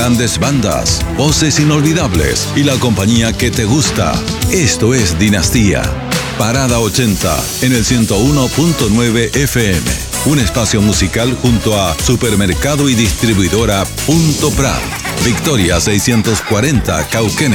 Grandes bandas, voces inolvidables y la compañía que te gusta. Esto es Dinastía. Parada 80 en el 101.9 FM. Un espacio musical junto a Supermercado y Distribuidora Punto Prat. Victoria 640 Cauquenes.